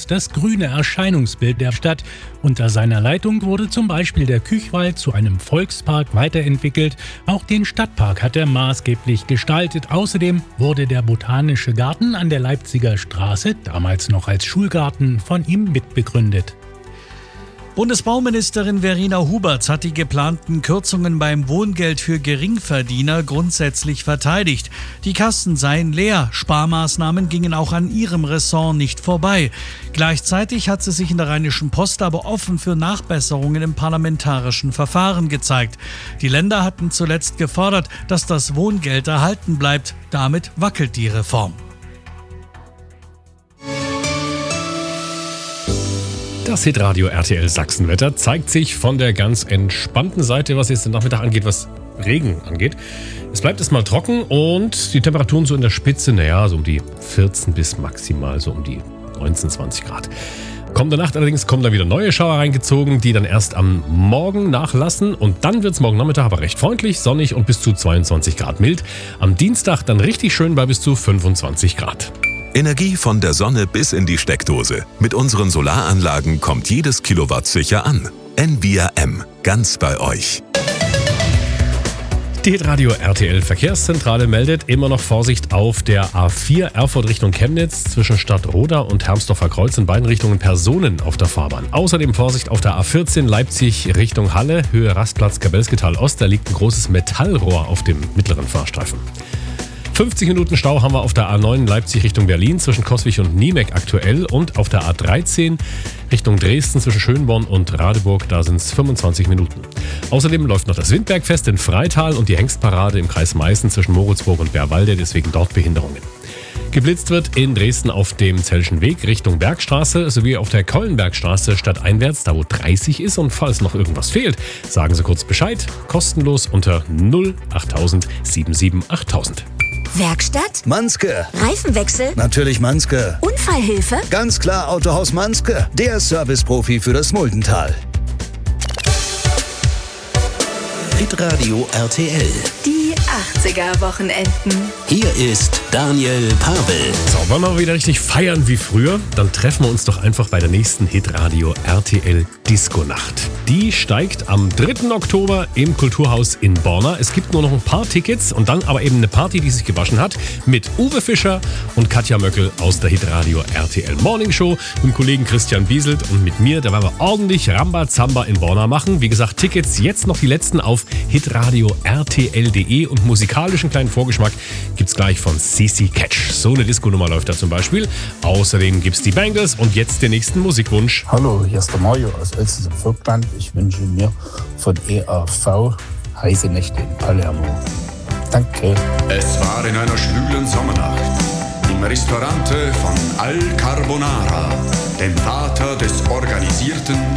stets das grüne Erscheinungsbild der Stadt. Unter seiner Leitung wurde zum Beispiel der Küchwald zu einem Volkspark weiterentwickelt. Auch den Stadtpark hat er maßgeblich gestaltet. Außerdem wurde der Botanische Garten an der Leipziger Straße, damals noch als Schulgarten, von ihm mitbegründet. Bundesbauministerin Verena Huberts hat die geplanten Kürzungen beim Wohngeld für Geringverdiener grundsätzlich verteidigt. Die Kassen seien leer, Sparmaßnahmen gingen auch an ihrem Ressort nicht vorbei. Gleichzeitig hat sie sich in der Rheinischen Post aber offen für Nachbesserungen im parlamentarischen Verfahren gezeigt. Die Länder hatten zuletzt gefordert, dass das Wohngeld erhalten bleibt. Damit wackelt die Reform. Das Hitradio RTL Sachsenwetter zeigt sich von der ganz entspannten Seite, was jetzt den Nachmittag angeht, was Regen angeht. Es bleibt erstmal trocken und die Temperaturen so in der Spitze, so um die 14 bis maximal so um die 19, 20 Grad. Kommende Nacht allerdings kommen dann wieder neue Schauer reingezogen, die dann erst am Morgen nachlassen. Und dann wird es morgen Nachmittag aber recht freundlich, sonnig und bis zu 22 Grad mild. Am Dienstag dann richtig schön bei bis zu 25 Grad. Energie von der Sonne bis in die Steckdose. Mit unseren Solaranlagen kommt jedes Kilowatt sicher an. Envia M. Ganz bei euch. Die Hitradio RTL Verkehrszentrale meldet immer noch Vorsicht auf der A4 Erfurt Richtung Chemnitz zwischen Stadtroda und Hermsdorfer Kreuz in beiden Richtungen Personen auf der Fahrbahn. Außerdem Vorsicht auf der A14 Leipzig Richtung Halle, Höhe Rastplatz Kabelsketal Ost. Da liegt ein großes Metallrohr auf dem mittleren Fahrstreifen. 50 Minuten Stau haben wir auf der A9 Leipzig Richtung Berlin zwischen Coswig und Niemek aktuell und auf der A13 Richtung Dresden zwischen Schönborn und Radeburg, da sind es 25 Minuten. Außerdem läuft noch das Windbergfest in Freital und die Hengstparade im Kreis Meißen zwischen Moritzburg und Bärwalde, deswegen dort Behinderungen. Geblitzt wird in Dresden auf dem Zellschen Weg Richtung Bergstraße sowie auf der Keulenbergstraße stadteinwärts, da wo 30 ist. Und falls noch irgendwas fehlt, sagen Sie kurz Bescheid. Kostenlos unter 08000 77 8000. Werkstatt? Manske. Reifenwechsel? Natürlich Manske. Unfallhilfe? Ganz klar Autohaus Manske. Der Serviceprofi für das Muldental. Hitradio RTL. Die 80er-Wochenenden. Hier ist Daniel Pavel. So, wollen wir wieder richtig feiern wie früher? Dann treffen wir uns doch einfach bei der nächsten Hitradio RTL Disco-Nacht. Die steigt am 3. Oktober im Kulturhaus in Borna. Es gibt nur noch ein paar Tickets und dann aber eben eine Party, die sich gewaschen hat, mit Uwe Fischer und Katja Möckel aus der Hitradio RTL Morning Show, mit dem Kollegen Christian Bieselt und mit mir. Da werden wir ordentlich Rambazamba in Borna machen. Wie gesagt, Tickets jetzt noch die letzten auf hitradio rtl.de und musikalischen kleinen Vorgeschmack gibt's gleich von CC Catch. So eine Disco-Nummer läuft da zum Beispiel. Außerdem gibt's die Bangles und jetzt den nächsten Musikwunsch. Hallo, hier ist der Mario aus Elsters im Vogtland. Ich wünsche mir von EAV heiße Nächte in Palermo. Danke. Es war in einer schwülen Sommernacht im Restaurante von Al Carbonara, dem Vater des organisierten